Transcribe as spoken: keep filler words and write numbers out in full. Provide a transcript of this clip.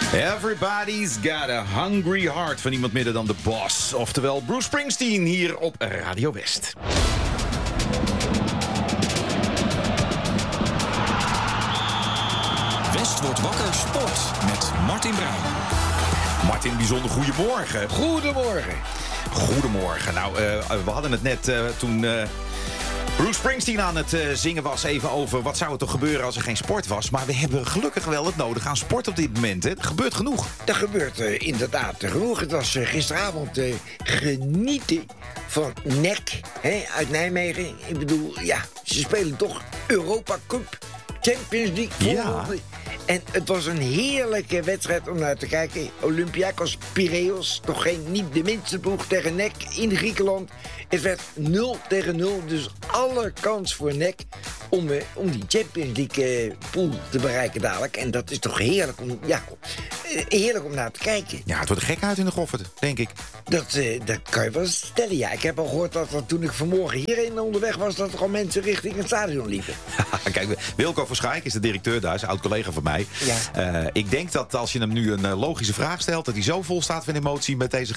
Everybody's got a hungry heart van niemand minder dan de Boss. Oftewel Bruce Springsteen hier op Radio West. West wordt wakker sport met Martin Bruin. Martin, bijzonder goedemorgen. Goedemorgen. Goedemorgen. Nou, uh, we hadden het net uh, toen... Uh, Bruce Springsteen aan het uh, zingen was even over wat zou er toch gebeuren als er geen sport was. Maar we hebben gelukkig wel het nodige aan sport op dit moment. Hè. Er gebeurt genoeg. Er gebeurt uh, inderdaad genoeg. Het was uh, gisteravond uh, genieten van N E C hè, uit Nijmegen. Ik bedoel, ja, ze spelen toch Europa Cup, Champions League. Ja. En het was een heerlijke wedstrijd om naar te kijken. Olympiakos Piraeus, toch geen, niet de minste ploeg tegen N E C in Griekenland. Het werd nul tegen nul, dus alle kans voor N E C om, uh, om die Champions League uh, pool te bereiken dadelijk. En dat is toch heerlijk om, ja, uh, heerlijk om naar te kijken. Ja, het wordt een gek uit in de Goffert, denk ik. Dat, uh, dat kan je wel stellen, ja. Ik heb al gehoord dat, dat toen ik vanmorgen hierheen onderweg was, dat er al mensen richting het stadion liepen. Kijk, Wilco Verschaik is de directeur daar, is een oud-collega van mij. Ja. Uh, ik denk dat als je hem nu een uh, logische vraag stelt, dat hij zo vol staat van emotie met deze